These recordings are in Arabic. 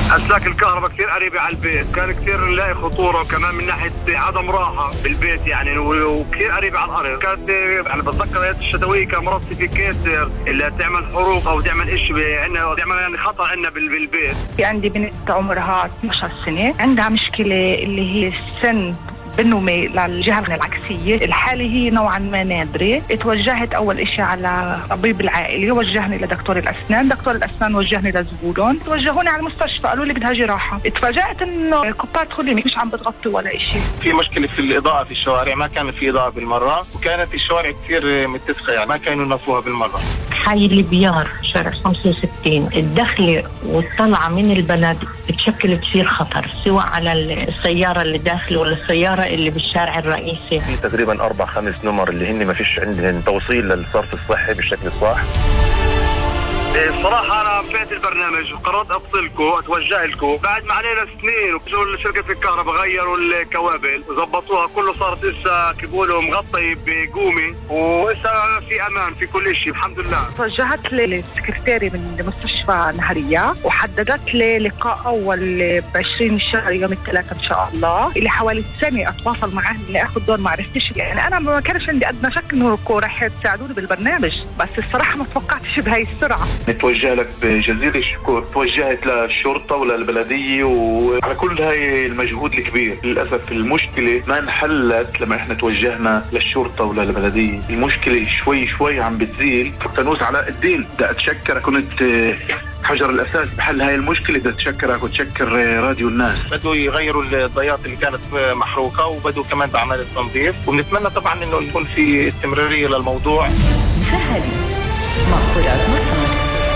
أسلاك الكهرباء كثير قريبة على البيت، كان كثير نلاقي خطورة، وكمان من ناحية عدم راحة بالبيت يعني، وكثير قريبة على الأرض. كانت يعني بتذكر ايات الشتوية كان مرات في كيسر اللي تعمل حروق أو تعمل إشي عندنا، تعمل يعني خطر عندنا بالبيت. في عندي بنت عمرها 12 سنة عندها مشكلة اللي هي السن بالنومي للجهة العكسية. الحالة هي نوعا ما نادرة. اتوجهت أول إشي على طبيب العائلي، وجهني لدكتور الأسنان، دكتور الأسنان وجهني لزبولون، توجهوني على المستشفى قالوا لي بدها جراحة. اتفاجأت إنه كوبات خليمي مش عم بتغطي ولا إشي. في مشكلة في الإضاءة في الشوارع، ما كان في إضاءة بالمرة، وكانت الشوارع كثير متسخة يعني ما كانوا ينظفوها بالمرة. حي البيار شارع 65 الدخلة والطلعة من البلد بتشكل كثير خطر، سواء على السيارة اللي داخل ولا السيارة اللي بالشارع الرئيسي. في تقريبا 4-5 نمر اللي هن ما فيش عندهم توصيل للصرف الصحي بالشكل الصح. الصراحة أنا فات البرنامج وقررت أتصلكم أتوجه لكم بعد ما علينا سنين، وشو شركة الكهرباء غيروا الكوابل وزبطوها، كله صارت إسا كيقولوا مغطي بقومي، وإسا في أمان في كل شيء الحمد لله. توجهت للسكرتيري من مستشفى نهرية وحددت لي لقاء أول ب20 الشهر يوم الثلاثاء إن شاء الله. اللي حوالي سنة أتواصل معاه اللي أخذ دور، ما عرفتش يعني، أنا ما كانش عندي أدنى شك إنه رح تساعدوني بالبرنامج، بس الصراحة ما توقعتش بهاي السرعة. نتوجه لك بجزيل الشكر، توجهت للشرطة ولا البلدية وعلى كل هاي المجهود الكبير. للأسف المشكلة ما انحلت لما احنا توجهنا للشرطة ولا البلدية، المشكلة شوي شوي عم بتزيل. فانوس على الدين بدي أتشكرك، كنت حجر الأساس بحل هاي المشكلة. بدي أتشكرك وتشكر راديو الناس. بدوا يغيروا الضيات اللي كانت محروقة، وبدوا كمان بعمل التنظيف، وبنتمنى طبعا إنه يكون في استمرارية للموضوع. مسهلي مع فرات نصار.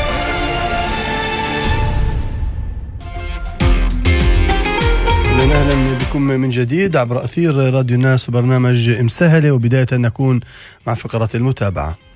أهلا بكم من جديد عبر أثير راديو الناس وبرنامج مسهلة، وبداية نكون مع فقرة المتابعة.